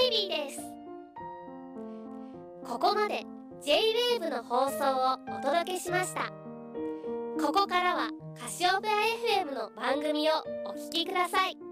イビーです。ここまで J-WAVE の放送をお届けしました。ここからはカシオペア FM の番組をお聞きください。